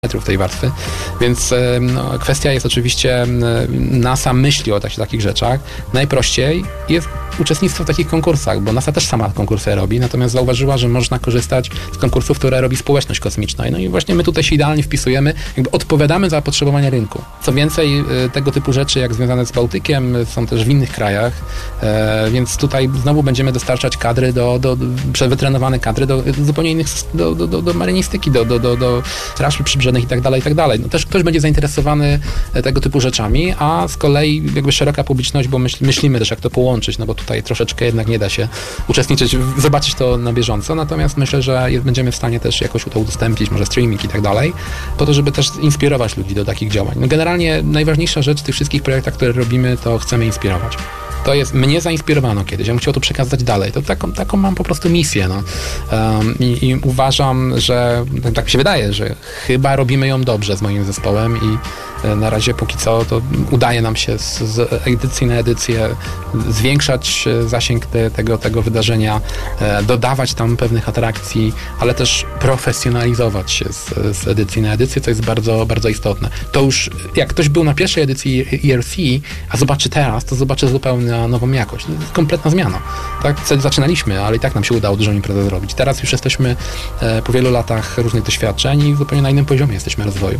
tej warstwy, więc kwestia jest oczywiście, NASA myśli o takich rzeczach. Najprościej jest uczestnictwo w takich konkursach, bo NASA też sama konkursy robi, natomiast zauważyła, że można korzystać z konkursów, które robi społeczność kosmiczna. No i właśnie my tutaj się idealnie wpisujemy, jakby odpowiadamy za zapotrzebowanie rynku. Co więcej, tego typu rzeczy, jak związane z Bałtykiem, są też w innych krajach, więc tutaj znowu będziemy dostarczać kadry, wytrenowane kadry do zupełnie innych, do marynistyki, do straży przybrzeżnych i tak dalej. No też ktoś będzie zainteresowany tego typu rzeczami, a z kolei jakby szeroka publiczność, bo myślimy też, jak to połączyć, no bo tutaj troszeczkę jednak nie da się uczestniczyć, zobaczyć to na bieżąco, natomiast myślę, że będziemy w stanie też jakoś to udostępnić, może streaming i tak dalej, po to, żeby też inspirować ludzi do takich działań. No generalnie najważniejsza rzecz w tych wszystkich projektach, które robimy, to chcemy inspirować. To jest, mnie zainspirowano kiedyś, ja bym chciał to przekazać dalej. To taką mam po prostu misję. No. I uważam, że tak mi się wydaje, że chyba robimy ją dobrze z moim zespołem i na razie póki co to udaje nam się z edycji na edycję zwiększać zasięg tego wydarzenia, dodawać tam pewnych atrakcji, ale też profesjonalizować się z edycji na edycję, co jest bardzo, bardzo istotne. To już, jak ktoś był na pierwszej edycji ERC, a zobaczy teraz, to zobaczy zupełnie nową jakość. To jest kompletna zmiana. Tak? Zaczynaliśmy, ale i tak nam się udało dużą imprezę zrobić. Teraz już jesteśmy po wielu latach różnych doświadczeń i zupełnie na innym poziomie jesteśmy rozwoju.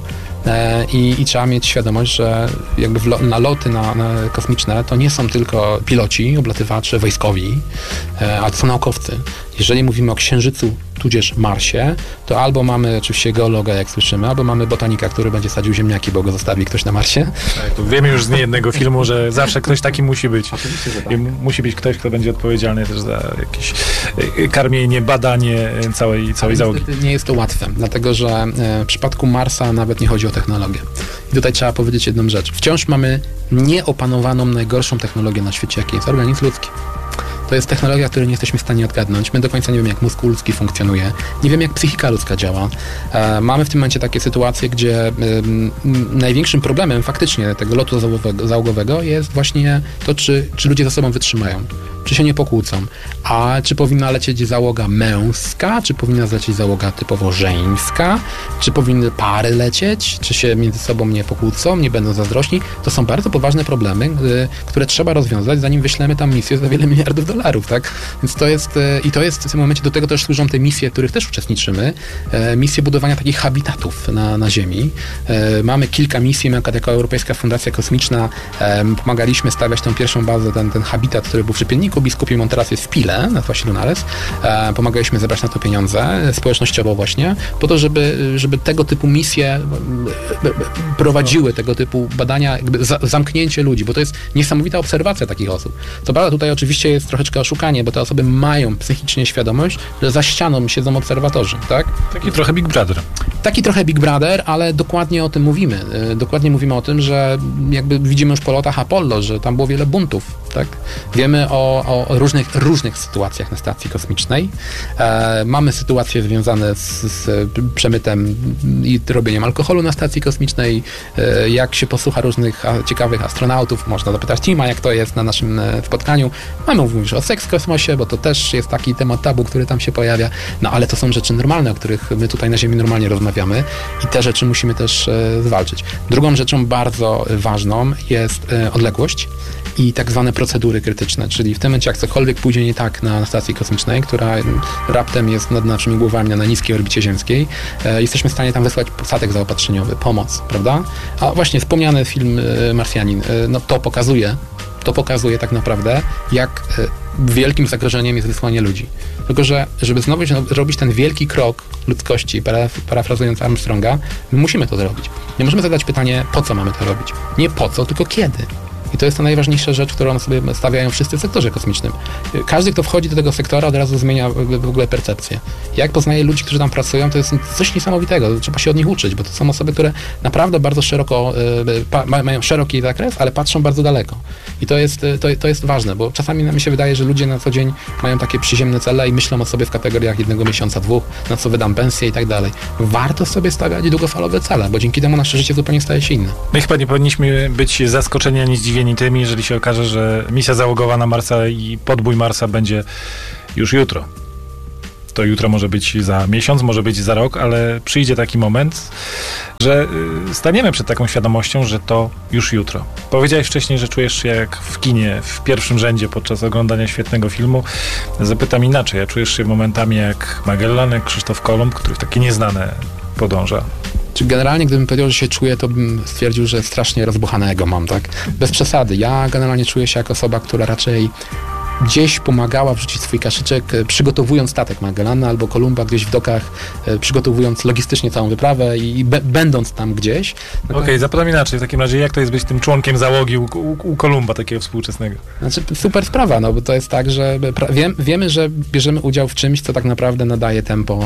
I trzeba mieć świadomość, że jakby na loty kosmiczne to nie są tylko piloci, oblatywacze, wojskowi, ale to są naukowcy. Jeżeli mówimy o Księżycu, tudzież Marsie, to albo mamy oczywiście geologa, jak słyszymy, albo mamy botanika, który będzie sadził ziemniaki, bo go zostawi ktoś na Marsie. Tak, wiemy już z niejednego filmu, że zawsze ktoś taki musi być. I musi być ktoś, kto będzie odpowiedzialny też za jakieś karmienie, badanie całej załogi. Nie jest to łatwe, dlatego że w przypadku Marsa nawet nie chodzi o technologię. I tutaj trzeba powiedzieć jedną rzecz. Wciąż mamy nieopanowaną najgorszą technologię na świecie, jakiej jest organizm ludzki. To jest technologia, której nie jesteśmy w stanie odgadnąć. My do końca nie wiemy, jak mózg ludzki funkcjonuje. Nie wiemy, jak psychika ludzka działa. Mamy w tym momencie takie sytuacje, gdzie największym problemem faktycznie tego lotu załogowego jest właśnie to, czy ludzie ze sobą wytrzymają. Czy się nie pokłócą. A czy powinna lecieć załoga męska, czy powinna lecieć załoga typowo żeńska, czy powinny pary lecieć, czy się między sobą nie pokłócą, nie będą zazdrośni. To są bardzo poważne problemy, które trzeba rozwiązać, zanim wyślemy tam misję za wiele miliardów dolarów, tak? Więc to jest w tym momencie, do tego też służą te misje, w których też uczestniczymy, misje budowania takich habitatów na Ziemi. Mamy kilka misji, my jako Europejska Fundacja Kosmiczna pomagaliśmy stawiać tą pierwszą bazę, ten habitat, który był przy Pilniku Biskupim, on teraz jest w Pile, na Trasie Lunares. Pomagaliśmy zebrać na to pieniądze, społecznościowo właśnie, po to, żeby tego typu misje prowadziły, tego typu badania, jakby zamknięcie ludzi, bo to jest niesamowita obserwacja takich osób. Co prawda tutaj oczywiście jest troszeczkę oszukanie, bo te osoby mają psychicznie świadomość, że za ścianą siedzą obserwatorzy, tak? Taki trochę Big Brother. Taki trochę Big Brother, ale dokładnie o tym mówimy. Dokładnie mówimy o tym, że jakby widzimy już po lotach Apollo, że tam było wiele buntów, tak? Wiemy o różnych sytuacjach na stacji kosmicznej. Mamy sytuacje związane z przemytem i robieniem alkoholu na stacji kosmicznej. Jak się posłucha różnych ciekawych astronautów, można zapytać Tima, jak to jest na naszym spotkaniu. Mamy mówić o seks w kosmosie, bo to też jest taki temat tabu, który tam się pojawia. No ale to są rzeczy normalne, o których my tutaj na Ziemi normalnie rozmawiamy i te rzeczy musimy też zwalczyć. Drugą rzeczą bardzo ważną jest odległość i tak zwane procedury krytyczne, czyli w tym momencie jak cokolwiek pójdzie nie tak na stacji kosmicznej, która raptem jest nad naszymi głowami na niskiej orbicie ziemskiej, jesteśmy w stanie tam wysłać statek zaopatrzeniowy, pomoc, prawda? A właśnie wspomniany film Marsjanin, no to pokazuje tak naprawdę, jak wielkim zagrożeniem jest wysłanie ludzi. Tylko, że żeby znowu robić ten wielki krok ludzkości, parafrazując Armstronga, my musimy to zrobić. Nie możemy zadać pytanie, po co mamy to robić? Nie po co, tylko kiedy. I to jest ta najważniejsza rzecz, którą sobie stawiają wszyscy w sektorze kosmicznym. Każdy, kto wchodzi do tego sektora, od razu zmienia w ogóle percepcję. Jak poznaje ludzi, którzy tam pracują, to jest coś niesamowitego. Trzeba się od nich uczyć, bo to są osoby, które naprawdę bardzo szeroko, mają szeroki zakres, ale patrzą bardzo daleko. I to jest ważne, bo czasami mi się wydaje, że ludzie na co dzień mają takie przyziemne cele i myślą o sobie w kategoriach 1 miesiąca, 2, na co wydam pensję i tak dalej. Warto sobie stawiać długofalowe cele, bo dzięki temu nasze życie zupełnie staje się inne. My chyba nie powinniśmy być zaskoczeni ani zdziwieni tym, jeżeli się okaże, że misja załogowa na Marsa i podbój Marsa będzie już jutro. To jutro może być za miesiąc, może być za rok, ale przyjdzie taki moment, że staniemy przed taką świadomością, że to już jutro. Powiedziałeś wcześniej, że czujesz się jak w kinie, w pierwszym rzędzie podczas oglądania świetnego filmu. Zapytam inaczej, a czujesz się momentami jak Magellan, jak Krzysztof Kolumb, który w takie nieznane podąża? Czy generalnie, gdybym powiedział, że się czuję, to bym stwierdził, że strasznie rozbuchanego mam, tak? Bez przesady. Ja generalnie czuję się jak osoba, która raczej gdzieś pomagała wrzucić swój kaszyczek, przygotowując statek Magellana albo Kolumba gdzieś w dokach, przygotowując logistycznie całą wyprawę i będąc tam gdzieś. Okej, zapytam inaczej. W takim razie, jak to jest być tym członkiem załogi u Kolumba takiego współczesnego? Znaczy, super sprawa, no bo to jest tak, że wiemy, że bierzemy udział w czymś, co tak naprawdę nadaje tempo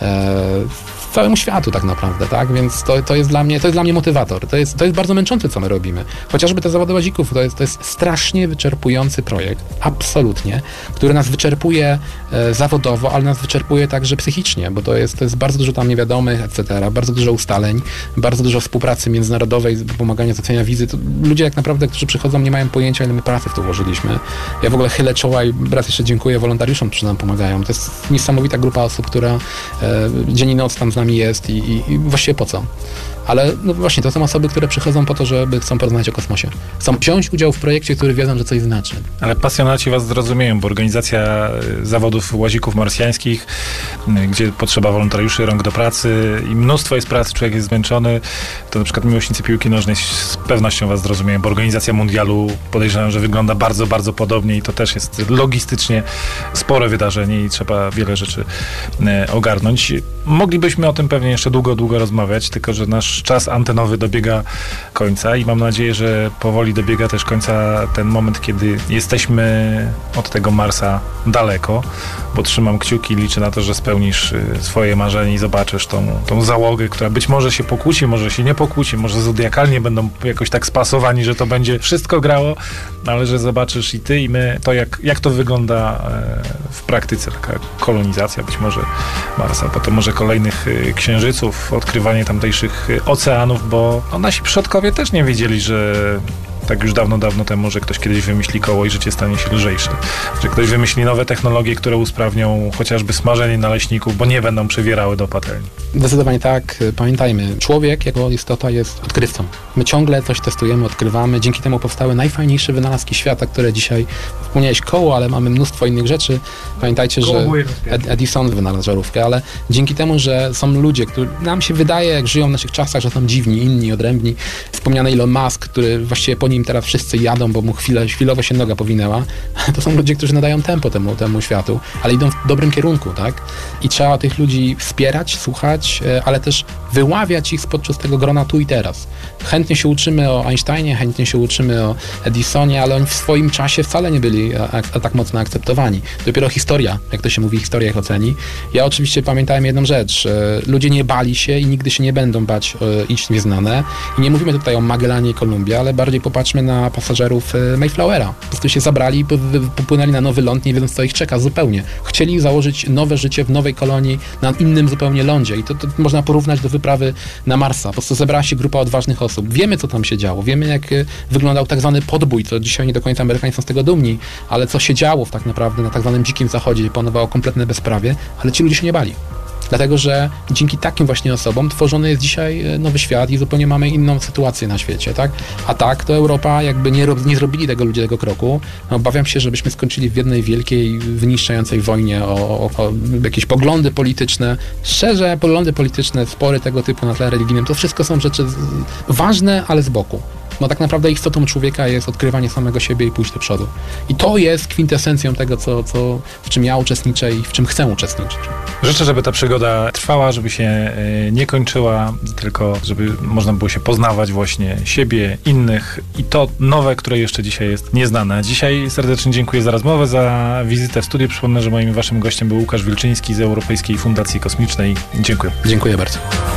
całemu światu tak naprawdę, tak? Więc to jest dla mnie motywator. To jest bardzo męczące, co my robimy. Chociażby te zawody łazików, to jest strasznie wyczerpujący projekt. Absolutnie. Który nas wyczerpuje zawodowo, ale nas wyczerpuje także psychicznie, bo to jest bardzo dużo tam niewiadomych, etc., bardzo dużo ustaleń, bardzo dużo współpracy międzynarodowej, pomagania załatwienia wizy. To ludzie jak naprawdę, którzy przychodzą, nie mają pojęcia, ile my pracy w to włożyliśmy. Ja w ogóle chylę czoła i raz jeszcze dziękuję wolontariuszom, którzy nam pomagają. To jest niesamowita grupa osób, która dzień i noc tam z nami jest i właściwie po co? Ale no właśnie, to są osoby, które przychodzą po to, żeby chcą porozmawiać o kosmosie. Chcą wziąć udział w projekcie, który wiedzą, że coś znaczy. Ale pasjonaci was zrozumieją, bo organizacja zawodów łazików marsjańskich, gdzie potrzeba wolontariuszy, rąk do pracy i mnóstwo jest pracy, człowiek jest zmęczony, to na przykład miłośnicy piłki nożnej z pewnością was zrozumieją, bo organizacja mundialu podejrzewam, że wygląda bardzo, bardzo podobnie i to też jest logistycznie spore wydarzenie i trzeba wiele rzeczy ogarnąć. Moglibyśmy o tym pewnie jeszcze długo, długo rozmawiać, tylko że nasz czas antenowy dobiega końca i mam nadzieję, że powoli dobiega też końca ten moment, kiedy jesteśmy od tego Marsa daleko, bo trzymam kciuki i liczę na to, że spełnisz swoje marzenie i zobaczysz tą załogę, która być może się pokłóci, może się nie pokłóci, może zodiakalnie będą jakoś tak spasowani, że to będzie wszystko grało, ale że zobaczysz i ty i my to, jak to wygląda w praktyce, taka kolonizacja być może Marsa, potem może kolejnych księżyców, odkrywanie tamtejszych oceanów, bo nasi przodkowie też nie wiedzieli, że tak już dawno, dawno temu, że ktoś kiedyś wymyśli koło i życie stanie się lżejsze. Że ktoś wymyśli nowe technologie, które usprawnią chociażby smażenie naleśników, bo nie będą przywierały do patelni. Zdecydowanie tak. Pamiętajmy, człowiek jako istota jest odkrywcą. My ciągle coś testujemy, odkrywamy. Dzięki temu powstały najfajniejsze wynalazki świata, które dzisiaj, wspomniałeś koło, ale mamy mnóstwo innych rzeczy. Pamiętajcie, że Edison wynalazł żarówkę, ale dzięki temu, że są ludzie, którzy nam się wydaje, jak żyją w naszych czasach, że są dziwni, inni, odrębni. Wspomniany Elon Musk, który właściwie po nim teraz wszyscy jadą, bo mu chwilowo się noga powinęła. To są ludzie, którzy nadają tempo temu światu, ale idą w dobrym kierunku, tak? I trzeba tych ludzi wspierać, słuchać, ale też wyławiać ich spod czystego grona tu i teraz. Chętnie się uczymy o Einsteinie, chętnie się uczymy o Edisonie, ale oni w swoim czasie wcale nie byli tak mocno akceptowani. Dopiero historia, jak to się mówi, historia ich oceni. Ja oczywiście pamiętałem jedną rzecz. Ludzie nie bali się i nigdy się nie będą bać iść w nieznane. I nie mówimy tutaj o Magellanie i Kolumbie, ale bardziej popatrzmy na pasażerów Mayflowera. Po prostu się zabrali i popłynęli na nowy ląd, nie wiedząc, co ich czeka zupełnie. Chcieli założyć nowe życie w nowej kolonii, na innym zupełnie lądzie. I to można porównać do wyprawy na Marsa. Po prostu zebrała się grupa odważnych osób. Wiemy, co tam się działo. Wiemy, jak wyglądał tak zwany podbój, co dzisiaj nie do końca Amerykanie są z tego dumni, ale co się działo tak naprawdę na tak zwanym dzikim zachodzie, panowało kompletne bezprawie, ale ci ludzie się nie bali. Dlatego, że dzięki takim właśnie osobom tworzony jest dzisiaj nowy świat i zupełnie mamy inną sytuację na świecie, tak? A tak, to Europa jakby nie zrobili tego ludzie tego kroku. No, obawiam się, żebyśmy skończyli w jednej wielkiej, wyniszczającej wojnie o jakieś poglądy polityczne. Szczerze, poglądy polityczne, spory tego typu na tle religijnym, to wszystko są rzeczy ważne, ale z boku. No tak naprawdę istotą człowieka jest odkrywanie samego siebie i pójść do przodu. I to jest kwintesencją tego, w czym ja uczestniczę i w czym chcę uczestniczyć. Życzę, żeby ta przygoda trwała, żeby się nie kończyła, tylko żeby można było się poznawać właśnie siebie, innych i to nowe, które jeszcze dzisiaj jest nieznane. Dzisiaj serdecznie dziękuję za rozmowę, za wizytę w studiu. Przypomnę, że moim i waszym gościem był Łukasz Wilczyński z Europejskiej Fundacji Kosmicznej. Dziękuję. Dziękuję bardzo.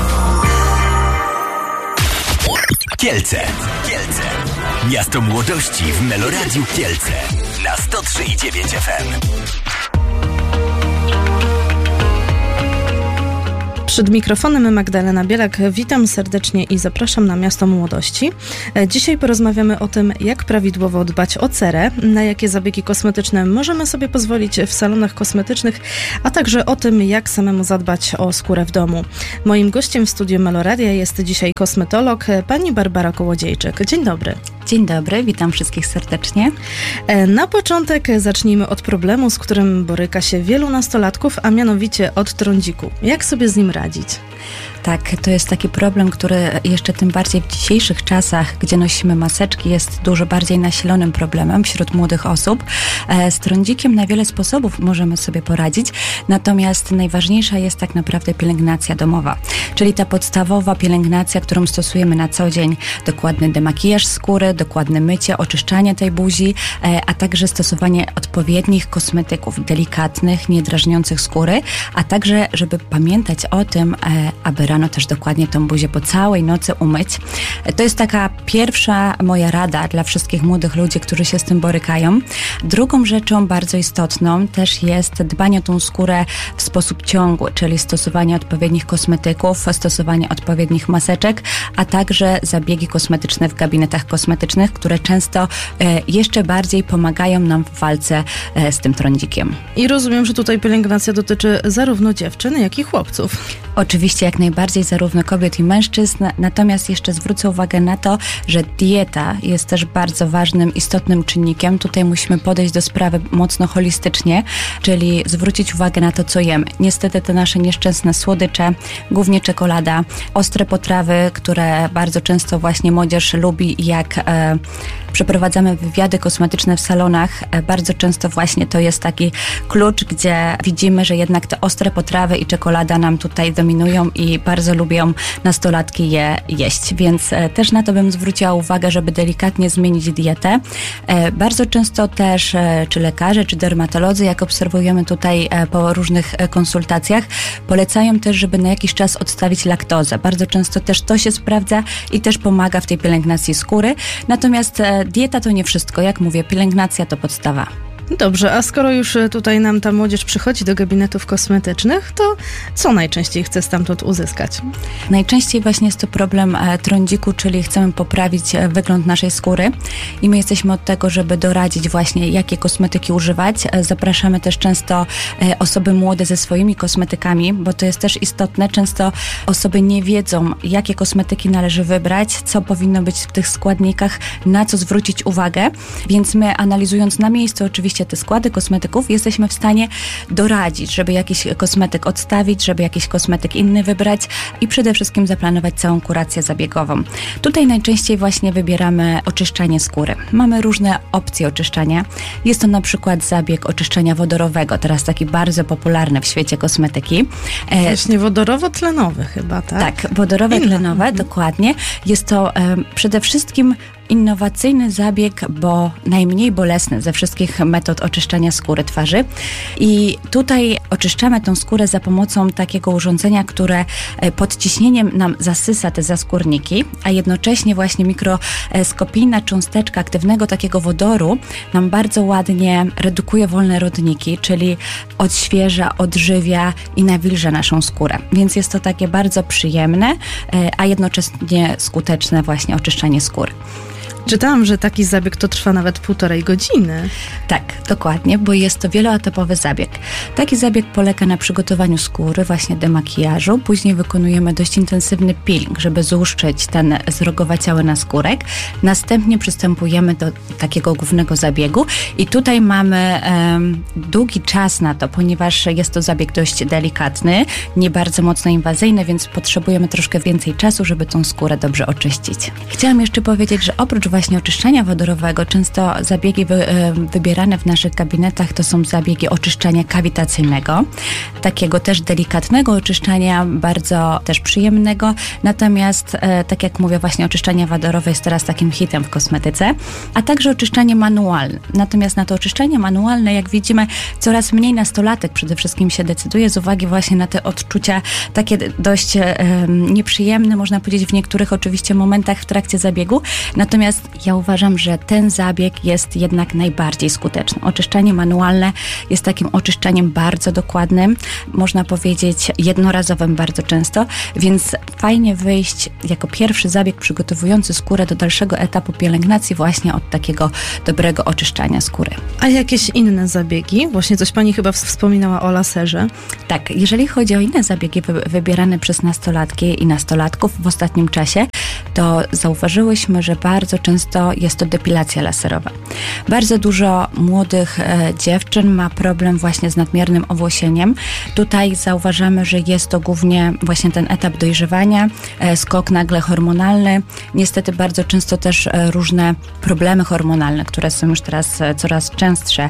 Kielce. Miasto młodości w Meloradiu Kielce na 103,9 FM. Przed mikrofonem Magdalena Bielak. Witam serdecznie i zapraszam na Miasto Młodości. Dzisiaj porozmawiamy o tym, jak prawidłowo dbać o cerę, na jakie zabiegi kosmetyczne możemy sobie pozwolić w salonach kosmetycznych, a także o tym, jak samemu zadbać o skórę w domu. Moim gościem w studiu Meloradia jest dzisiaj kosmetolog pani Barbara Kołodziejczyk. Dzień dobry. Dzień dobry, witam wszystkich serdecznie. Na początek zacznijmy od problemu, z którym boryka się wielu nastolatków, a mianowicie od trądziku. Jak sobie z nim radzić? Tak, to jest taki problem, który jeszcze tym bardziej w dzisiejszych czasach, gdzie nosimy maseczki, jest dużo bardziej nasilonym problemem wśród młodych osób. Z trądzikiem na wiele sposobów możemy sobie poradzić, natomiast najważniejsza jest tak naprawdę pielęgnacja domowa, czyli ta podstawowa pielęgnacja, którą stosujemy na co dzień, dokładny demakijaż skóry, dokładne mycie, oczyszczanie tej buzi, a także stosowanie odpowiednich kosmetyków, delikatnych, niedrażniących skóry, a także, żeby pamiętać o tym, aby rano też dokładnie tą buzię po całej nocy umyć. To jest taka pierwsza moja rada dla wszystkich młodych ludzi, którzy się z tym borykają. Drugą rzeczą bardzo istotną też jest dbanie o tą skórę w sposób ciągły, czyli stosowanie odpowiednich kosmetyków, stosowanie odpowiednich maseczek, a także zabiegi kosmetyczne w gabinetach kosmetycznych, które często jeszcze bardziej pomagają nam w walce z tym trądzikiem. I rozumiem, że tutaj pielęgnacja dotyczy zarówno dziewczyn, jak i chłopców. Oczywiście jak najbardziej zarówno kobiet i mężczyzn, natomiast jeszcze zwrócę uwagę na to, że dieta jest też bardzo ważnym, istotnym czynnikiem. Tutaj musimy podejść do sprawy mocno holistycznie, czyli zwrócić uwagę na to, co jemy. Niestety te nasze nieszczęsne słodycze, głównie czekolada, ostre potrawy, które bardzo często właśnie młodzież lubi, jak przeprowadzamy wywiady kosmetyczne w salonach, bardzo często właśnie to jest taki klucz, gdzie widzimy, że jednak te ostre potrawy i czekolada nam tutaj dominują i bardzo lubią nastolatki je jeść, więc też na to bym zwróciła uwagę, żeby delikatnie zmienić dietę. Bardzo często też czy lekarze, czy dermatolodzy, jak obserwujemy tutaj po różnych konsultacjach, polecają też, żeby na jakiś czas odstawić laktozę. Bardzo często też to się sprawdza i też pomaga w tej pielęgnacji skóry. Natomiast dieta to nie wszystko. Jak mówię, pielęgnacja to podstawa. Dobrze, a skoro już tutaj nam ta młodzież przychodzi do gabinetów kosmetycznych, to co najczęściej chce stamtąd uzyskać? Najczęściej właśnie jest to problem trądziku, czyli chcemy poprawić wygląd naszej skóry i my jesteśmy od tego, żeby doradzić właśnie, jakie kosmetyki używać. Zapraszamy też często osoby młode ze swoimi kosmetykami, bo to jest też istotne. Często osoby nie wiedzą, jakie kosmetyki należy wybrać, co powinno być w tych składnikach, na co zwrócić uwagę, więc my analizując na miejscu oczywiście te składy kosmetyków, jesteśmy w stanie doradzić, żeby jakiś kosmetyk odstawić, żeby jakiś kosmetyk inny wybrać i przede wszystkim zaplanować całą kurację zabiegową. Tutaj najczęściej właśnie wybieramy oczyszczanie skóry. Mamy różne opcje oczyszczania. Jest to na przykład zabieg oczyszczania wodorowego, teraz taki bardzo popularny w świecie kosmetyki. Właśnie wodorowo-tlenowy chyba, tak? Tak, wodorowe-tlenowe, dokładnie. Jest to przede wszystkim innowacyjny zabieg, bo najmniej bolesny ze wszystkich metod oczyszczania skóry twarzy. I tutaj oczyszczamy tą skórę za pomocą takiego urządzenia, które pod ciśnieniem nam zasysa te zaskórniki, a jednocześnie właśnie mikroskopijna cząsteczka aktywnego takiego wodoru nam bardzo ładnie redukuje wolne rodniki, czyli odświeża, odżywia i nawilża naszą skórę. Więc jest to takie bardzo przyjemne, a jednocześnie skuteczne właśnie oczyszczanie skóry. Czytałam, że taki zabieg to trwa nawet 1,5 godziny. Tak, dokładnie, bo jest to wieloetapowy zabieg. Taki zabieg polega na przygotowaniu skóry, właśnie demakijażu. Później wykonujemy dość intensywny peeling, żeby złuszczyć ten zrogowaciały naskórek. Następnie przystępujemy do takiego głównego zabiegu i tutaj mamy długi czas na to, ponieważ jest to zabieg dość delikatny, nie bardzo mocno inwazyjny, więc potrzebujemy troszkę więcej czasu, żeby tą skórę dobrze oczyścić. Chciałam jeszcze powiedzieć, że oprócz właśnie oczyszczania wodorowego, często zabiegi wybierane w naszych gabinetach to są zabiegi oczyszczania kawitacyjnego, takiego też delikatnego oczyszczania, bardzo też przyjemnego, natomiast tak jak mówię, właśnie oczyszczanie wodorowe jest teraz takim hitem w kosmetyce, a także oczyszczanie manualne. Natomiast na to oczyszczanie manualne, jak widzimy, coraz mniej nastolatek przede wszystkim się decyduje z uwagi właśnie na te odczucia takie dość nieprzyjemne, można powiedzieć w niektórych oczywiście momentach w trakcie zabiegu, natomiast ja uważam, że ten zabieg jest jednak najbardziej skuteczny. Oczyszczanie manualne jest takim oczyszczaniem bardzo dokładnym, można powiedzieć jednorazowym bardzo często, więc fajnie wyjść jako pierwszy zabieg przygotowujący skórę do dalszego etapu pielęgnacji właśnie od takiego dobrego oczyszczania skóry. A jakieś inne zabiegi? Właśnie coś pani chyba wspominała o laserze. Tak, jeżeli chodzi o inne zabiegi wybierane przez nastolatki i nastolatków w ostatnim czasie, to zauważyłyśmy, że bardzo często jest to depilacja laserowa. Bardzo dużo młodych dziewczyn ma problem właśnie z nadmiernym owłosieniem. Tutaj zauważamy, że jest to głównie właśnie ten etap dojrzewania, skok nagle hormonalny. Niestety bardzo często też różne problemy hormonalne, które są już teraz coraz częstsze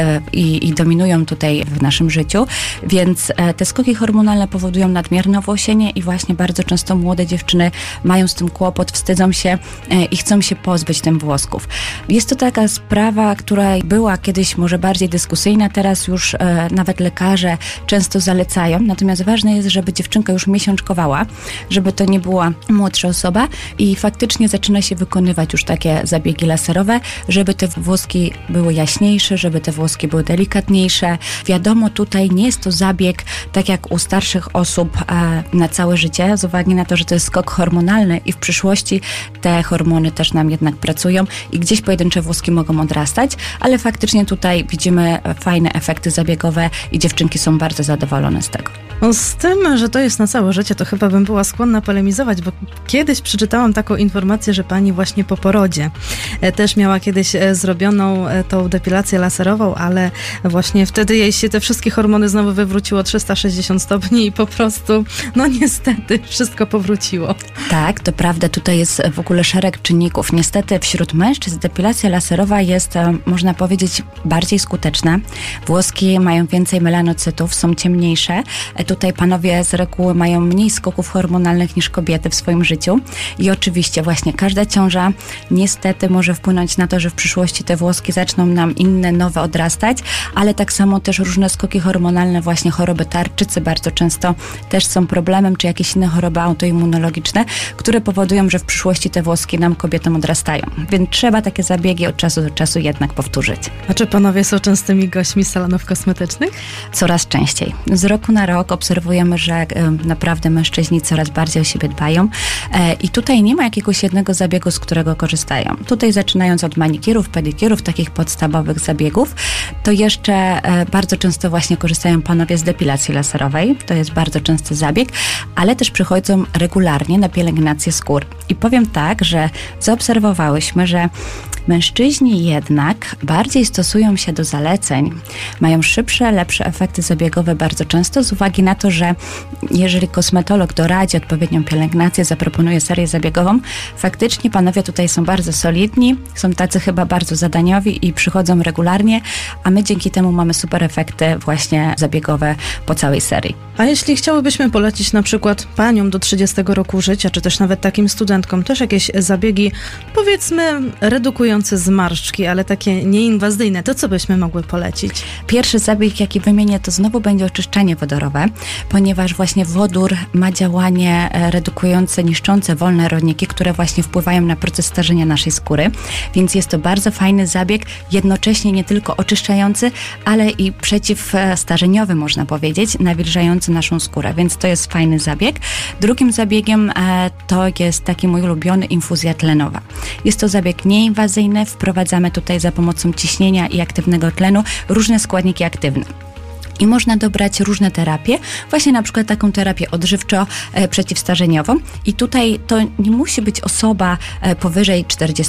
i dominują tutaj w naszym życiu, więc te skoki hormonalne powodują nadmierne owłosienie i właśnie bardzo często młode dziewczyny mają z tym kłopot, wstydzą się i chcą się pozbyć tym włosków. Jest to taka sprawa, która była kiedyś może bardziej dyskusyjna, teraz już nawet lekarze często zalecają, natomiast ważne jest, żeby dziewczynka już miesiączkowała, żeby to nie była młodsza osoba i faktycznie zaczyna się wykonywać już takie zabiegi laserowe, żeby te włoski były jaśniejsze, żeby te włoski były delikatniejsze. Wiadomo, tutaj nie jest to zabieg tak jak u starszych osób na całe życie, z uwagi na to, że to jest skok hormonalny i w przyszłości te hormony też nam jednak pracują i gdzieś pojedyncze włoski mogą odrastać, ale faktycznie tutaj widzimy fajne efekty zabiegowe i dziewczynki są bardzo zadowolone z tego. No z tym, że to jest na całe życie, to chyba bym była skłonna polemizować, bo kiedyś przeczytałam taką informację, że pani właśnie po porodzie też miała kiedyś zrobioną tą depilację laserową, ale właśnie wtedy jej się te wszystkie hormony znowu wywróciło 360 stopni i po prostu, no niestety, wszystko powróciło. Tak, to prawda, tutaj jest w ogóle szereg czynników. Niestety wśród mężczyzn depilacja laserowa jest, można powiedzieć, bardziej skuteczna. Włoski mają więcej melanocytów, są ciemniejsze. Tutaj panowie z reguły mają mniej skoków hormonalnych niż kobiety w swoim życiu i oczywiście właśnie każda ciąża niestety może wpłynąć na to, że w przyszłości te włoski zaczną nam inne, nowe odrastać, ale tak samo też różne skoki hormonalne, właśnie choroby tarczycy bardzo często też są problemem, czy jakieś inne choroby autoimmunologiczne, które powodują, że w przyszłości te włoski nam kobietom odrastają. Więc trzeba takie zabiegi od czasu do czasu jednak powtórzyć. A czy panowie są częstymi gośćmi salonów kosmetycznych? Coraz częściej. Z roku na rok obserwujemy, że naprawdę mężczyźni coraz bardziej o siebie dbają i tutaj nie ma jakiegoś jednego zabiegu, z którego korzystają. Tutaj zaczynając od manikirów, pedikirów, takich podstawowych zabiegów, to jeszcze bardzo często właśnie korzystają panowie z depilacji laserowej. To jest bardzo częsty zabieg, ale też przychodzą regularnie na pielęgnację skór. I powiem tak, że zaobserwowałyśmy, że mężczyźni jednak bardziej stosują się do zaleceń, mają szybsze, lepsze efekty zabiegowe bardzo często z uwagi na to, że jeżeli kosmetolog doradzi odpowiednią pielęgnację, zaproponuje serię zabiegową, faktycznie panowie tutaj są bardzo solidni, są tacy chyba bardzo zadaniowi i przychodzą regularnie, a my dzięki temu mamy super efekty właśnie zabiegowe po całej serii. A jeśli chciałybyśmy polecić na przykład paniom do 30 roku życia, czy też nawet takim studentkom, też jakieś zabiegi, powiedzmy, redukujące zmarszczki, ale takie nieinwazyjne, to co byśmy mogły polecić? Pierwszy zabieg, jaki wymienię, to znowu będzie oczyszczanie wodorowe, ponieważ właśnie wodór ma działanie redukujące, niszczące wolne rodniki, które właśnie wpływają na proces starzenia naszej skóry, więc jest to bardzo fajny zabieg, jednocześnie nie tylko oczyszczający, ale i przeciwstarzeniowy, można powiedzieć, nawilżający naszą skórę, więc to jest fajny zabieg. Drugim zabiegiem to jest taki mój ulubiony, infuzja tlenowa. Jest to zabieg nieinwazyjny, wprowadzamy tutaj za pomocą ciśnienia i aktywnego tlenu różne składniki aktywne. I można dobrać różne terapie, właśnie na przykład taką terapię odżywczo-przeciwstarzeniową. I tutaj to nie musi być osoba powyżej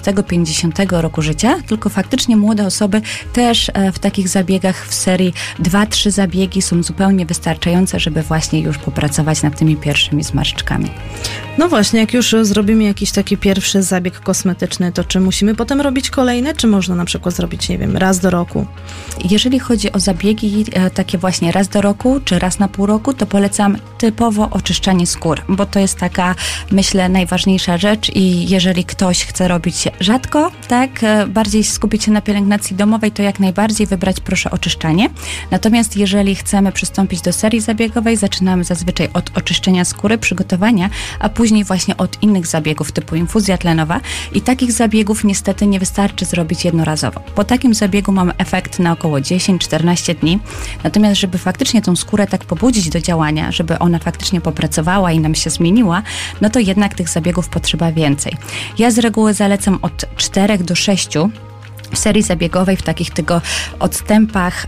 40-50 roku życia, tylko faktycznie młode osoby też w takich zabiegach w serii 2-3 zabiegi są zupełnie wystarczające, żeby właśnie już popracować nad tymi pierwszymi zmarszczkami. No właśnie, jak już zrobimy jakiś taki pierwszy zabieg kosmetyczny, to czy musimy potem robić kolejne, czy można na przykład zrobić, nie wiem, raz do roku? Jeżeli chodzi o zabiegi takie właśnie raz do roku, czy raz na pół roku, to polecam typowo oczyszczanie skór, bo to jest taka, myślę, najważniejsza rzecz i jeżeli ktoś chce robić rzadko, tak, bardziej skupić się na pielęgnacji domowej, to jak najbardziej wybrać proszę oczyszczanie. Natomiast jeżeli chcemy przystąpić do serii zabiegowej, zaczynamy zazwyczaj od oczyszczenia skóry, przygotowania, a później później właśnie od innych zabiegów typu infuzja tlenowa i takich zabiegów niestety nie wystarczy zrobić jednorazowo. Po takim zabiegu mamy efekt na około 10-14 dni, natomiast żeby faktycznie tą skórę tak pobudzić do działania, żeby ona faktycznie popracowała i nam się zmieniła, no to jednak tych zabiegów potrzeba więcej. Ja z reguły zalecam od 4 do 6 w serii zabiegowej w takich tylko odstępach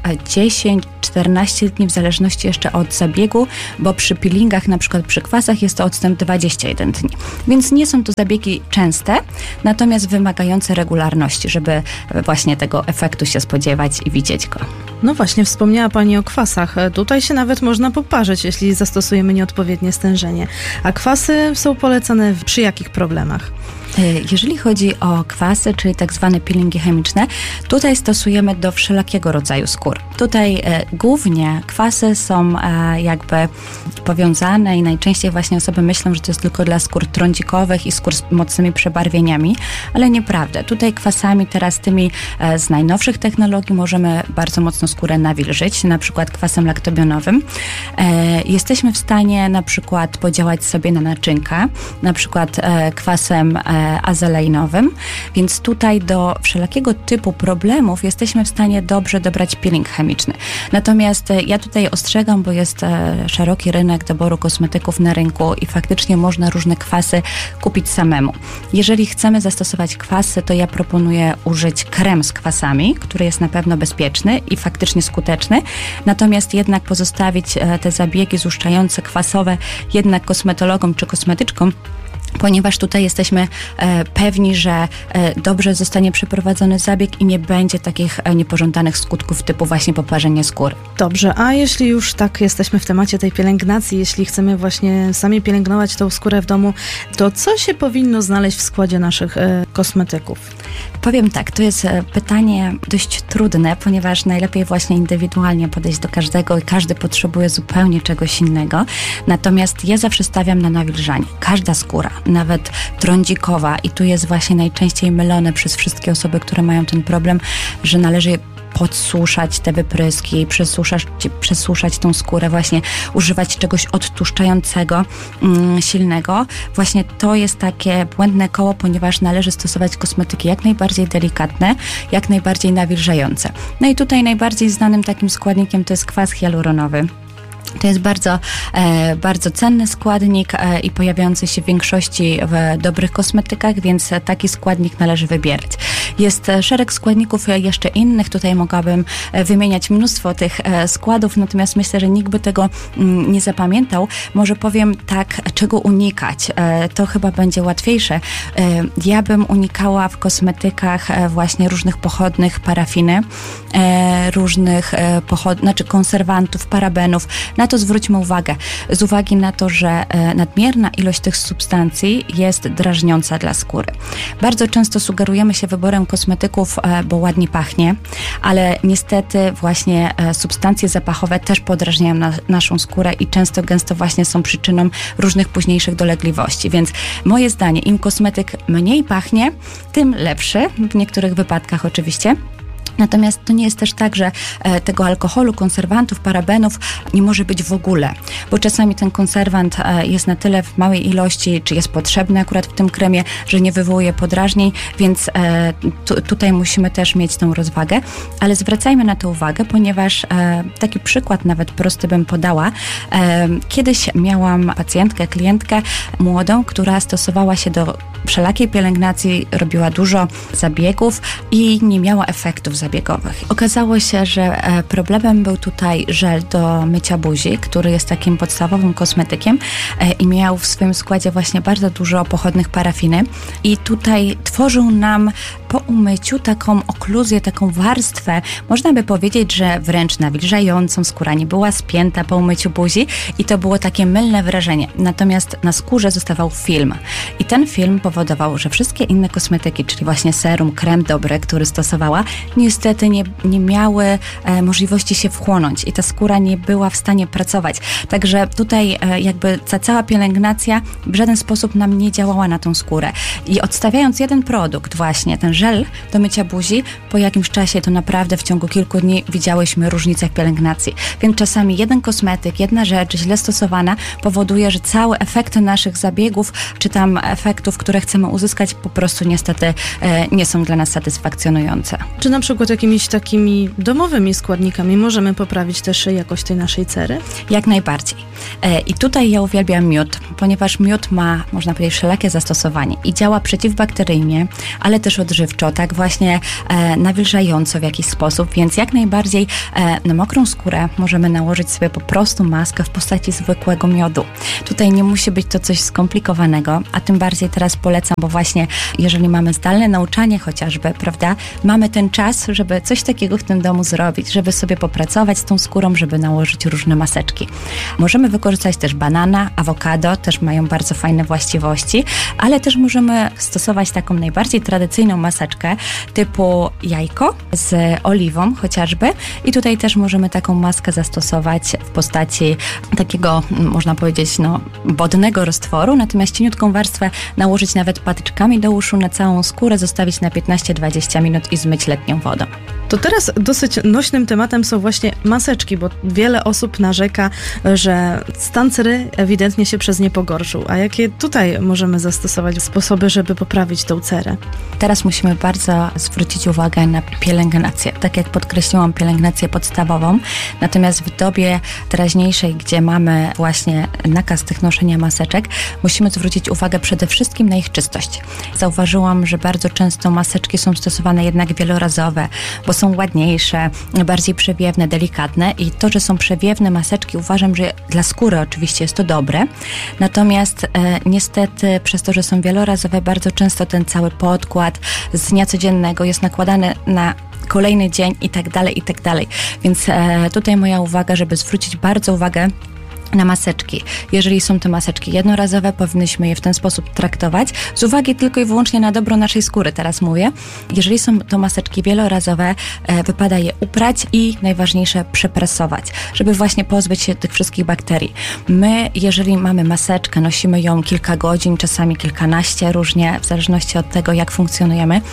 10-14 dni, w zależności jeszcze od zabiegu, bo przy peelingach, na przykład przy kwasach jest to odstęp 21 dni. Więc nie są to zabiegi częste, natomiast wymagające regularności, żeby właśnie tego efektu się spodziewać i widzieć go. No właśnie, wspomniała Pani o kwasach. Tutaj się nawet można poparzyć, jeśli zastosujemy nieodpowiednie stężenie. A kwasy są polecane przy jakich problemach? Jeżeli chodzi o kwasy, czyli tak zwane peelingi chemiczne, tutaj stosujemy do wszelakiego rodzaju skór. Tutaj głównie kwasy są jakby powiązane i najczęściej właśnie osoby myślą, że to jest tylko dla skór trądzikowych i skór z mocnymi przebarwieniami, ale nieprawda. Tutaj kwasami teraz tymi z najnowszych technologii możemy bardzo mocno skórę nawilżyć, na przykład kwasem laktobionowym. Jesteśmy w stanie na przykład podziałać sobie na naczynka, na przykład kwasem azeleinowym, więc tutaj do wszelakiego typu problemów jesteśmy w stanie dobrze dobrać peeling chemiczny. Natomiast ja tutaj ostrzegam, bo jest szeroki rynek doboru kosmetyków na rynku i faktycznie można różne kwasy kupić samemu. Jeżeli chcemy zastosować kwasy, to ja proponuję użyć krem z kwasami, który jest na pewno bezpieczny i faktycznie skuteczny, natomiast jednak pozostawić te zabiegi złuszczające kwasowe jednak kosmetologom czy kosmetyczkom, ponieważ tutaj jesteśmy pewni, że dobrze zostanie przeprowadzony zabieg i nie będzie takich niepożądanych skutków typu właśnie poparzenie skóry. Dobrze, a jeśli już tak jesteśmy w temacie tej pielęgnacji, jeśli chcemy właśnie sami pielęgnować tą skórę w domu, to co się powinno znaleźć w składzie naszych kosmetyków? Powiem tak, to jest pytanie dość trudne, ponieważ najlepiej właśnie indywidualnie podejść do każdego i każdy potrzebuje zupełnie czegoś innego. Natomiast ja zawsze stawiam na nawilżanie. Każda skóra, nawet trądzikowa, i tu jest właśnie najczęściej mylone przez wszystkie osoby, które mają ten problem, że należy podsuszać te wypryski, przesuszać tą skórę, właśnie używać czegoś odtłuszczającego, silnego. Właśnie to jest takie błędne koło, ponieważ należy stosować kosmetyki jak najbardziej delikatne, jak najbardziej nawilżające. No i tutaj najbardziej znanym takim składnikiem to jest kwas hialuronowy. To jest bardzo cenny składnik i pojawiający się w większości w dobrych kosmetykach, więc taki składnik należy wybierać. Jest szereg składników jeszcze innych, tutaj mogłabym wymieniać mnóstwo tych składów, natomiast myślę, że nikt by tego nie zapamiętał. Może powiem tak, czego unikać. To chyba będzie łatwiejsze. Ja bym unikała w kosmetykach właśnie różnych pochodnych parafiny, różnych konserwantów, parabenów. Na to zwróćmy uwagę. Z uwagi na to, że nadmierna ilość tych substancji jest drażniąca dla skóry. Bardzo często sugerujemy się wyborem kosmetyków, bo ładnie pachnie, ale niestety właśnie substancje zapachowe też podrażniają naszą skórę i gęsto właśnie są przyczyną różnych późniejszych dolegliwości. Więc moje zdanie, im kosmetyk mniej pachnie, tym lepszy, w niektórych wypadkach oczywiście. Natomiast to nie jest też tak, że tego alkoholu, konserwantów, parabenów nie może być w ogóle, bo czasami ten konserwant jest na tyle w małej ilości, czy jest potrzebny akurat w tym kremie, że nie wywołuje podrażnień, więc tutaj musimy też mieć tą rozwagę, ale zwracajmy na to uwagę, ponieważ taki przykład nawet prosty bym podała. Kiedyś miałam pacjentkę, klientkę młodą, która stosowała się do wszelakiej pielęgnacji, robiła dużo zabiegów i nie miała efektów zabiegowych. Okazało się, że problemem był tutaj żel do mycia buzi, który jest takim podstawowym kosmetykiem i miał w swoim składzie właśnie bardzo dużo pochodnych parafiny i tutaj tworzył nam po umyciu taką okluzję, taką warstwę, można by powiedzieć, że wręcz nawilżającą, skóra nie była spięta po umyciu buzi i to było takie mylne wrażenie. Natomiast na skórze zostawał film i ten film powodował powodował, że wszystkie inne kosmetyki, czyli właśnie serum, krem dobry, który stosowała, niestety nie miały możliwości się wchłonąć i ta skóra nie była w stanie pracować. Także tutaj jakby ta cała pielęgnacja w żaden sposób nam nie działała na tą skórę. I odstawiając jeden produkt, właśnie ten żel do mycia buzi, po jakimś czasie to naprawdę w ciągu kilku dni widziałyśmy różnicę w pielęgnacji. Więc czasami jeden kosmetyk, jedna rzecz źle stosowana powoduje, że całe efekty naszych zabiegów, czy tam efektów, które chcemy uzyskać, po prostu niestety nie są dla nas satysfakcjonujące. Czy na przykład jakimiś takimi domowymi składnikami możemy poprawić też jakość tej naszej cery? Jak najbardziej. I tutaj ja uwielbiam miód, ponieważ miód ma, można powiedzieć, wszelakie zastosowanie i działa przeciwbakteryjnie, ale też odżywczo, tak właśnie nawilżająco w jakiś sposób, więc jak najbardziej na mokrą skórę możemy nałożyć sobie po prostu maskę w postaci zwykłego miodu. Tutaj nie musi być to coś skomplikowanego, a tym bardziej teraz polecam, bo właśnie jeżeli mamy zdalne nauczanie chociażby, prawda, mamy ten czas, żeby coś takiego w tym domu zrobić, żeby sobie popracować z tą skórą, żeby nałożyć różne maseczki. Możemy wykorzystać też banana, awokado, też mają bardzo fajne właściwości, ale też możemy stosować taką najbardziej tradycyjną maseczkę typu jajko z oliwą chociażby i tutaj też możemy taką maskę zastosować w postaci takiego, można powiedzieć, wodnego roztworu, natomiast cieniutką warstwę nałożyć nawet patyczkami do uszu na całą skórę, zostawić na 15-20 minut i zmyć letnią wodą. To teraz dosyć nośnym tematem są właśnie maseczki, bo wiele osób narzeka, że stan cery ewidentnie się przez nie pogorszył. A jakie tutaj możemy zastosować sposoby, żeby poprawić tą cerę? Teraz musimy bardzo zwrócić uwagę na pielęgnację. Tak jak podkreśliłam, pielęgnację podstawową. Natomiast w dobie teraźniejszej, gdzie mamy właśnie nakaz tych noszenia maseczek, musimy zwrócić uwagę przede wszystkim na ich czystość. Zauważyłam, że bardzo często maseczki są stosowane jednak wielorazowe, bo są ładniejsze, bardziej przewiewne, delikatne i to, że są przewiewne maseczki, uważam, że dla skóry oczywiście jest to dobre. Natomiast niestety przez to, że są wielorazowe, bardzo często ten cały podkład z dnia codziennego jest nakładany na kolejny dzień i tak dalej. Więc tutaj moja uwaga, żeby zwrócić bardzo uwagę na maseczki. Jeżeli są to maseczki jednorazowe, powinnyśmy je w ten sposób traktować z uwagi tylko i wyłącznie na dobro naszej skóry, teraz mówię. Jeżeli są to maseczki wielorazowe, wypada je uprać i najważniejsze przeprasować, żeby właśnie pozbyć się tych wszystkich bakterii. My, jeżeli mamy maseczkę, nosimy ją kilka godzin, czasami kilkanaście, różnie, w zależności od tego, jak funkcjonujemy.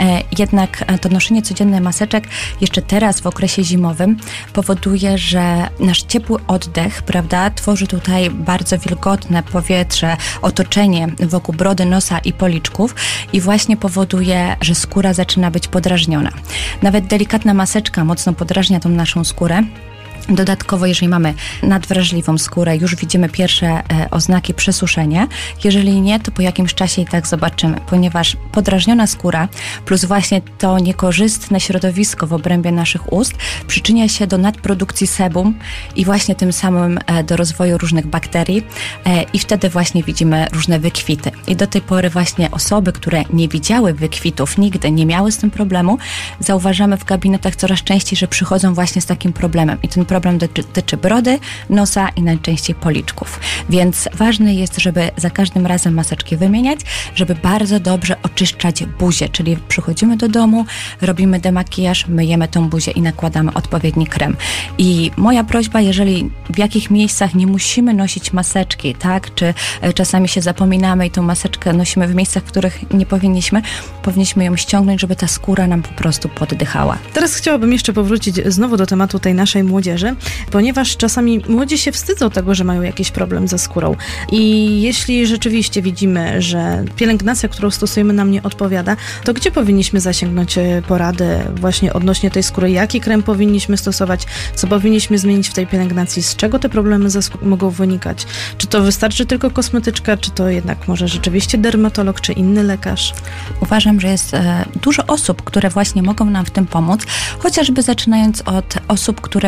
Jednak to noszenie codzienne maseczek jeszcze teraz w okresie zimowym powoduje, że nasz ciepły oddech, prawda, tworzy tutaj bardzo wilgotne powietrze, otoczenie wokół brody, nosa i policzków i właśnie powoduje, że skóra zaczyna być podrażniona. Nawet delikatna maseczka mocno podrażnia tą naszą skórę. Dodatkowo, jeżeli mamy nadwrażliwą skórę, już widzimy pierwsze oznaki przesuszenia. Jeżeli nie, to po jakimś czasie i tak zobaczymy, ponieważ podrażniona skóra plus właśnie to niekorzystne środowisko w obrębie naszych ust przyczynia się do nadprodukcji sebum i właśnie tym samym do rozwoju różnych bakterii i wtedy właśnie widzimy różne wykwity. I do tej pory właśnie osoby, które nie widziały wykwitów, nigdy nie miały z tym problemu, zauważamy w gabinetach coraz częściej, że przychodzą właśnie z takim problemem i ten problem dotyczy brody, nosa i najczęściej policzków. Więc ważne jest, żeby za każdym razem maseczki wymieniać, żeby bardzo dobrze oczyszczać buzię, czyli przychodzimy do domu, robimy demakijaż, myjemy tą buzię i nakładamy odpowiedni krem. I moja prośba, jeżeli w jakich miejscach nie musimy nosić maseczki, tak, czy czasami się zapominamy i tą maseczkę nosimy w miejscach, w których nie powinniśmy ją ściągnąć, żeby ta skóra nam po prostu poddychała. Teraz chciałabym jeszcze powrócić znowu do tematu tej naszej młodzieży, ponieważ czasami młodzi się wstydzą tego, że mają jakiś problem ze skórą. I jeśli rzeczywiście widzimy, że pielęgnacja, którą stosujemy, nam nie odpowiada, to gdzie powinniśmy zasięgnąć porady właśnie odnośnie tej skóry? Jaki krem powinniśmy stosować? Co powinniśmy zmienić w tej pielęgnacji? Z czego te problemy ze skórą mogą wynikać? Czy to wystarczy tylko kosmetyczka, czy to jednak może rzeczywiście dermatolog, czy inny lekarz? Uważam, że jest dużo osób, które właśnie mogą nam w tym pomóc, chociażby zaczynając od osób, które pracują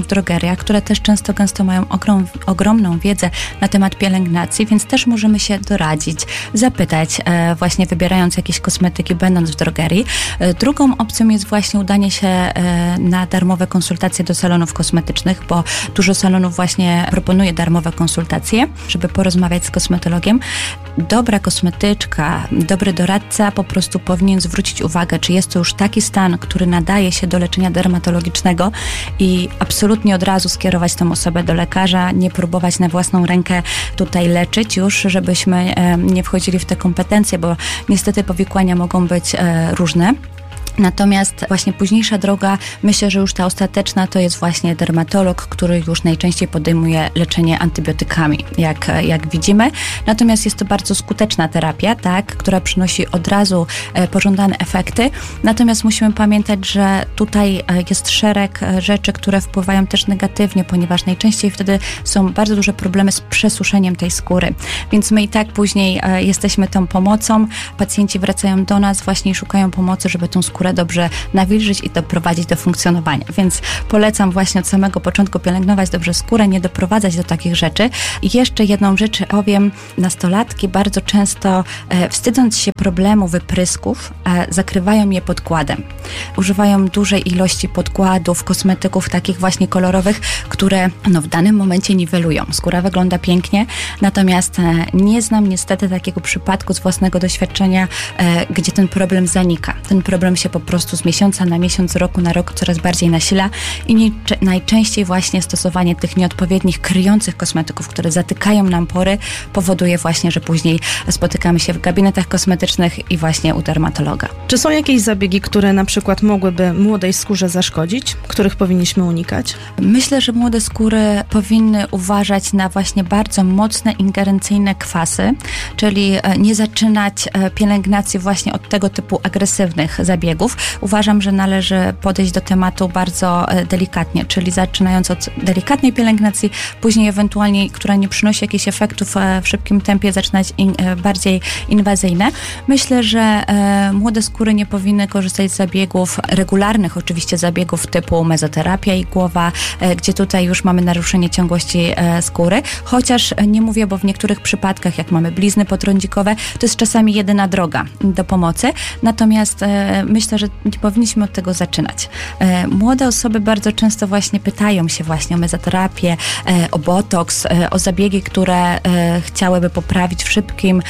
w drogeriach, które też często gęsto mają ogromną wiedzę na temat pielęgnacji, więc też możemy się doradzić, zapytać, właśnie wybierając jakieś kosmetyki, będąc w drogerii. Drugą opcją jest właśnie udanie się na darmowe konsultacje do salonów kosmetycznych, bo dużo salonów właśnie proponuje darmowe konsultacje, żeby porozmawiać z kosmetologiem. Dobra kosmetyczka, dobry doradca po prostu powinien zwrócić uwagę, czy jest to już taki stan, który nadaje się do leczenia dermatologicznego i absolutnie od razu skierować tą osobę do lekarza, nie próbować na własną rękę tutaj leczyć już, żebyśmy nie wchodzili w te kompetencje, bo niestety powikłania mogą być różne. Natomiast właśnie późniejsza droga, myślę, że już ta ostateczna to jest właśnie dermatolog, który już najczęściej podejmuje leczenie antybiotykami, jak widzimy. Natomiast jest to bardzo skuteczna terapia, tak, która przynosi od razu pożądane efekty. Natomiast musimy pamiętać, że tutaj jest szereg rzeczy, które wpływają też negatywnie, ponieważ najczęściej wtedy są bardzo duże problemy z przesuszeniem tej skóry. Więc my i tak później jesteśmy tą pomocą. Pacjenci wracają do nas właśnie i szukają pomocy, żeby tą skórę dobrze nawilżyć i doprowadzić do funkcjonowania. Więc polecam właśnie od samego początku pielęgnować dobrze skórę, nie doprowadzać do takich rzeczy. I jeszcze jedną rzecz powiem, nastolatki bardzo często wstydząc się problemu wyprysków, zakrywają je podkładem. Używają dużej ilości podkładów, kosmetyków takich właśnie kolorowych, które w danym momencie niwelują. Skóra wygląda pięknie, natomiast nie znam niestety takiego przypadku z własnego doświadczenia, gdzie ten problem zanika. Ten problem się po prostu z miesiąca na miesiąc, roku na rok coraz bardziej nasila i najczęściej właśnie stosowanie tych nieodpowiednich, kryjących kosmetyków, które zatykają nam pory, powoduje właśnie, że później spotykamy się w gabinetach kosmetycznych i właśnie u dermatologa. Czy są jakieś zabiegi, które na przykład mogłyby młodej skórze zaszkodzić, których powinniśmy unikać? Myślę, że młode skóry powinny uważać na właśnie bardzo mocne, ingerencyjne kwasy, czyli nie zaczynać pielęgnacji właśnie od tego typu agresywnych zabiegów. Uważam, że należy podejść do tematu bardzo delikatnie, czyli zaczynając od delikatnej pielęgnacji, później ewentualnie, która nie przynosi jakichś efektów w szybkim tempie, zaczynać bardziej inwazyjne. Myślę, że młode skóry nie powinny korzystać z zabiegów regularnych, oczywiście zabiegów typu mezoterapia igłowa, gdzie tutaj już mamy naruszenie ciągłości skóry, chociaż nie mówię, bo w niektórych przypadkach, jak mamy blizny potrądzikowe, to jest czasami jedyna droga do pomocy, natomiast myślę, że nie powinniśmy od tego zaczynać. Młode osoby bardzo często właśnie pytają się właśnie o mezoterapię, o botoks, o zabiegi, które chciałyby poprawić w szybkim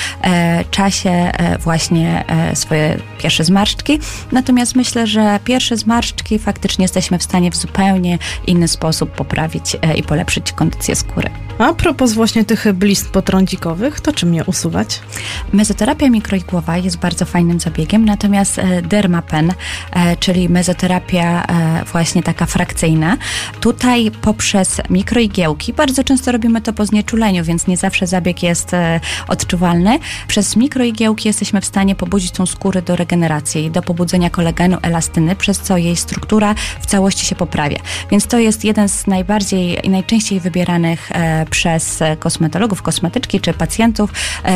czasie właśnie swoje pierwsze zmarszczki. Natomiast myślę, że pierwsze zmarszczki faktycznie jesteśmy w stanie w zupełnie inny sposób poprawić i polepszyć kondycję skóry. A propos właśnie tych blizn potrądzikowych, to czym je usuwać? Mezoterapia mikroigłowa jest bardzo fajnym zabiegiem, natomiast Dermapen, czyli mezoterapia właśnie taka frakcyjna, tutaj poprzez mikroigiełki, bardzo często robimy to po znieczuleniu, więc nie zawsze zabieg jest odczuwalny. Przez mikroigiełki jesteśmy w stanie pobudzić tą skórę do regeneracji i do pobudzenia kolagenu, elastyny, przez co jej struktura w całości się poprawia. Więc to jest jeden z najbardziej i najczęściej wybieranych przez kosmetologów, kosmetyczki czy pacjentów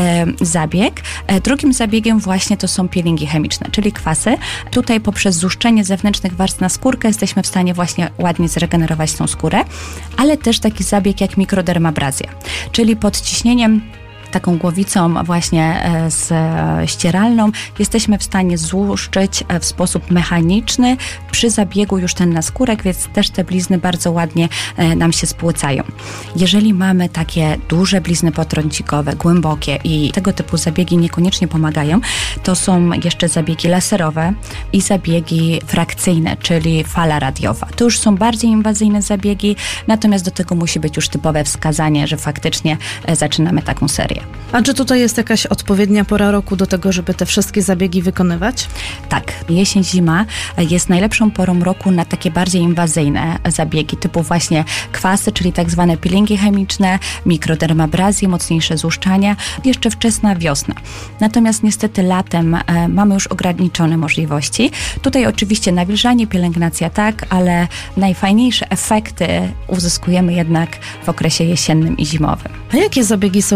zabieg. Drugim zabiegiem właśnie to są peelingi chemiczne, czyli kwasy. Tutaj poprzez zuszczenie zewnętrznych warstw na skórkę jesteśmy w stanie właśnie ładnie zregenerować tą skórę, ale też taki zabieg jak mikrodermabrazja, czyli pod ciśnieniem taką głowicą właśnie ścieralną jesteśmy w stanie złuszczyć w sposób mechaniczny przy zabiegu już ten naskórek, więc też te blizny bardzo ładnie nam się spłycają. Jeżeli mamy takie duże blizny potrącikowe, głębokie i tego typu zabiegi niekoniecznie pomagają, to są jeszcze zabiegi laserowe i zabiegi frakcyjne, czyli fala radiowa. To już są bardziej inwazyjne zabiegi, natomiast do tego musi być już typowe wskazanie, że faktycznie zaczynamy taką serię. A czy tutaj jest jakaś odpowiednia pora roku do tego, żeby te wszystkie zabiegi wykonywać? Tak, jesień, zima jest najlepszą porą roku na takie bardziej inwazyjne zabiegi, typu właśnie kwasy, czyli tak zwane peelingi chemiczne, mikrodermabrazje, mocniejsze złuszczania, jeszcze wczesna wiosna. Natomiast niestety latem mamy już ograniczone możliwości. Tutaj oczywiście nawilżanie, pielęgnacja tak, ale najfajniejsze efekty uzyskujemy jednak w okresie jesiennym i zimowym. A jakie zabiegi są polecane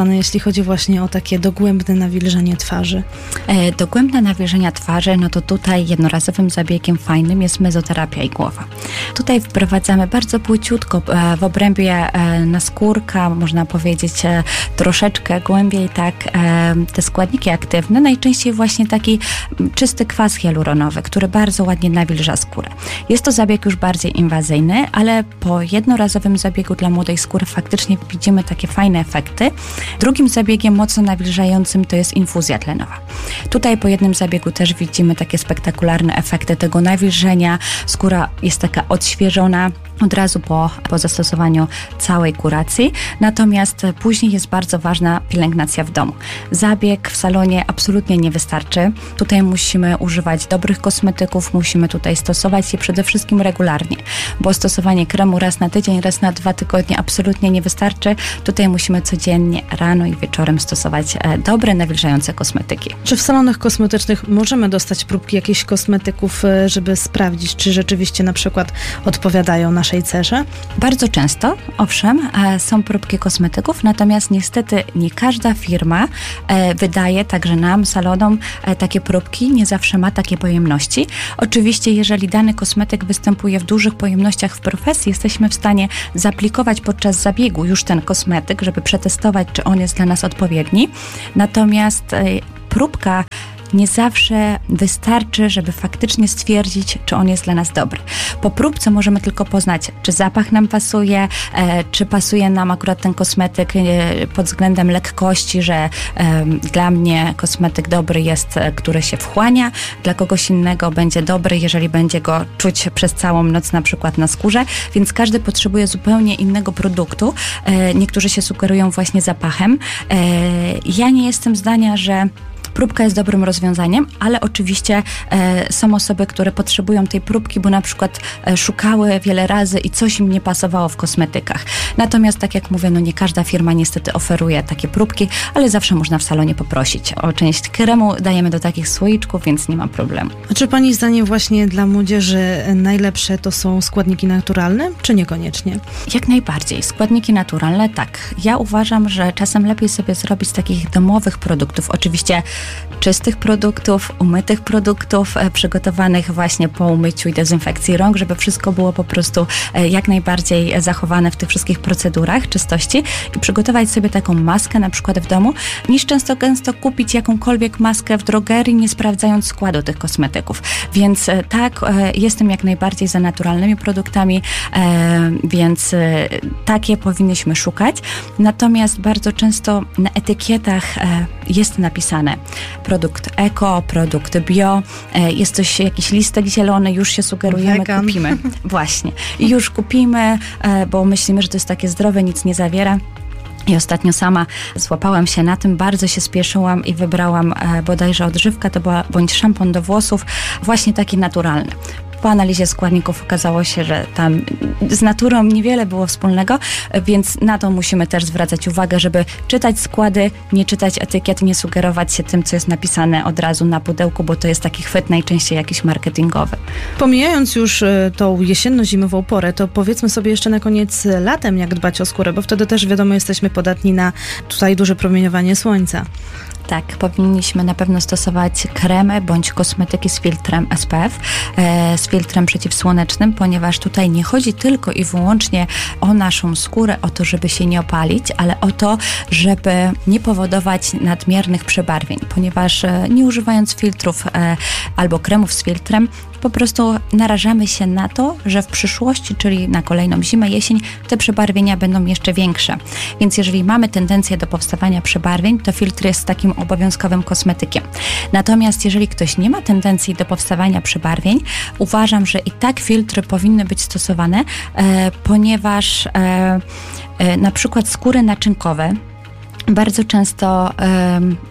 stosowany, jeśli chodzi właśnie o takie dogłębne nawilżenie twarzy? Dogłębne nawilżenia twarzy, no to tutaj jednorazowym zabiegiem fajnym jest mezoterapia igłowa. Tutaj wprowadzamy bardzo płyciutko w obrębie naskórka, można powiedzieć troszeczkę głębiej te składniki aktywne, najczęściej właśnie taki czysty kwas hialuronowy, który bardzo ładnie nawilża skórę. Jest to zabieg już bardziej inwazyjny, ale po jednorazowym zabiegu dla młodej skóry faktycznie widzimy takie fajne efekty. Drugim zabiegiem mocno nawilżającym to jest infuzja tlenowa. Tutaj po jednym zabiegu też widzimy takie spektakularne efekty tego nawilżenia. Skóra jest taka odświeżona od razu po zastosowaniu całej kuracji. Natomiast później jest bardzo ważna pielęgnacja w domu. Zabieg w salonie absolutnie nie wystarczy. Tutaj musimy używać dobrych kosmetyków, musimy tutaj stosować je przede wszystkim regularnie, bo stosowanie kremu raz na tydzień, raz na 2 tygodnie absolutnie nie wystarczy. Tutaj musimy codziennie rano i wieczorem stosować dobre, nawilżające kosmetyki. Czy w salonach kosmetycznych możemy dostać próbki jakichś kosmetyków, żeby sprawdzić, czy rzeczywiście na przykład odpowiadają naszej cerze? Bardzo często, owszem, są próbki kosmetyków, natomiast niestety nie każda firma wydaje także nam, salonom, takie próbki, nie zawsze ma takie pojemności. Oczywiście, jeżeli dany kosmetyk występuje w dużych pojemnościach w profesji, jesteśmy w stanie zaaplikować podczas zabiegu już ten kosmetyk, żeby przetestować, czy on jest dla nas odpowiedni. Natomiast próbka nie zawsze wystarczy, żeby faktycznie stwierdzić, czy on jest dla nas dobry. Po próbce możemy tylko poznać, czy zapach nam pasuje, czy pasuje nam akurat ten kosmetyk pod względem lekkości, że dla mnie kosmetyk dobry jest, który się wchłania, dla kogoś innego będzie dobry, jeżeli będzie go czuć przez całą noc na przykład na skórze, więc każdy potrzebuje zupełnie innego produktu. Niektórzy się sugerują właśnie zapachem. Ja nie jestem zdania, że próbka jest dobrym rozwiązaniem, ale oczywiście są osoby, które potrzebują tej próbki, bo na przykład szukały wiele razy i coś im nie pasowało w kosmetykach. Natomiast tak jak mówię, no nie każda firma niestety oferuje takie próbki, ale zawsze można w salonie poprosić o część kremu. Dajemy do takich słoiczków, więc nie ma problemu. A czy Pani zdaniem właśnie dla młodzieży najlepsze to są składniki naturalne, czy niekoniecznie? Jak najbardziej. Składniki naturalne, tak. Ja uważam, że czasem lepiej sobie zrobić z takich domowych produktów. Oczywiście czystych produktów, umytych produktów, przygotowanych właśnie po umyciu i dezynfekcji rąk, żeby wszystko było po prostu jak najbardziej zachowane w tych wszystkich procedurach czystości i przygotować sobie taką maskę na przykład w domu, niż gęsto kupić jakąkolwiek maskę w drogerii, nie sprawdzając składu tych kosmetyków. Więc tak, jestem jak najbardziej za naturalnymi produktami, więc takie powinniśmy szukać. Natomiast bardzo często na etykietach jest napisane produkt eko, produkt bio, jest coś, jakiś listek zielony, już się sugerujemy, Vegan. kupimy. Właśnie. I już kupimy, bo myślimy, że to jest takie zdrowe, nic nie zawiera. I ostatnio sama złapałam się na tym, bardzo się spieszyłam i wybrałam bodajże odżywka, to była bądź szampon do włosów, właśnie taki naturalny. Po analizie składników okazało się, że tam z naturą niewiele było wspólnego, więc na to musimy też zwracać uwagę, żeby czytać składy, nie czytać etykiet, nie sugerować się tym, co jest napisane od razu na pudełku, bo to jest taki chwyt najczęściej jakiś marketingowy. Pomijając już tą jesienno-zimową porę, to powiedzmy sobie jeszcze na koniec latem, jak dbać o skórę, bo wtedy też wiadomo, jesteśmy podatni na tutaj duże promieniowanie słońca. Tak, powinniśmy na pewno stosować kremy bądź kosmetyki z filtrem SPF, z filtrem przeciwsłonecznym, ponieważ tutaj nie chodzi tylko i wyłącznie o naszą skórę, o to, żeby się nie opalić, ale o to, żeby nie powodować nadmiernych przebarwień, ponieważ nie używając filtrów albo kremów z filtrem, po prostu narażamy się na to, że w przyszłości, czyli na kolejną zimę, jesień, te przebarwienia będą jeszcze większe. Więc jeżeli mamy tendencję do powstawania przebarwień, to filtr jest takim obowiązkowym kosmetykiem. Natomiast jeżeli ktoś nie ma tendencji do powstawania przebarwień, uważam, że i tak filtry powinny być stosowane, ponieważ na przykład skóry naczynkowe bardzo często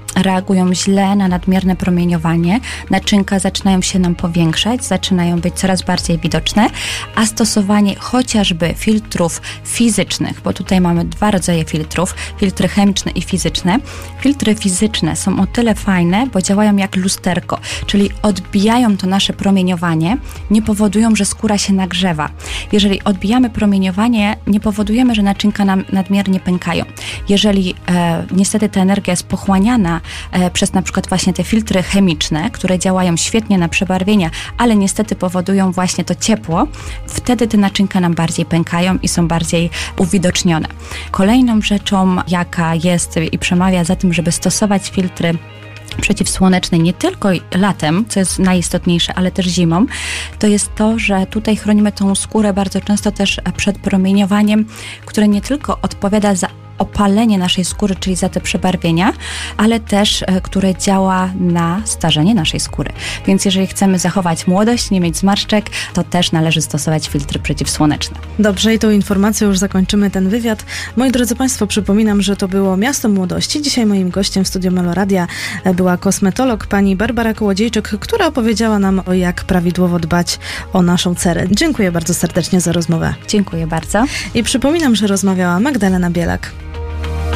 reagują źle na nadmierne promieniowanie, naczynka zaczynają się nam powiększać, zaczynają być coraz bardziej widoczne, a stosowanie chociażby filtrów fizycznych, bo tutaj mamy 2 rodzaje filtrów, filtry chemiczne i fizyczne. Filtry fizyczne są o tyle fajne, bo działają jak lusterko, czyli odbijają to nasze promieniowanie, nie powodują, że skóra się nagrzewa. Jeżeli odbijamy promieniowanie, nie powodujemy, że naczynka nam nadmiernie pękają. Jeżeli niestety ta energia jest pochłaniana przez na przykład właśnie te filtry chemiczne, które działają świetnie na przebarwienia, ale niestety powodują właśnie to ciepło, wtedy te naczynka nam bardziej pękają i są bardziej uwidocznione. Kolejną rzeczą, jaka jest i przemawia za tym, żeby stosować filtry przeciwsłonecznej nie tylko latem, co jest najistotniejsze, ale też zimą, to jest to, że tutaj chronimy tą skórę bardzo często też przed promieniowaniem, które nie tylko odpowiada za opalenie naszej skóry, czyli za te przebarwienia, ale też, które działa na starzenie naszej skóry. Więc jeżeli chcemy zachować młodość, nie mieć zmarszczek, to też należy stosować filtry przeciwsłoneczne. Dobrze, i tą informacją już zakończymy ten wywiad. Moi drodzy Państwo, przypominam, że to było Miasto Młodości. Dzisiaj moim gościem w studiu Meloradia była kosmetolog pani Barbara Kołodziejczyk, która opowiedziała nam o jak prawidłowo dbać o naszą cerę. Dziękuję bardzo serdecznie za rozmowę. Dziękuję bardzo. I przypominam, że rozmawiała Magdalena Bielak.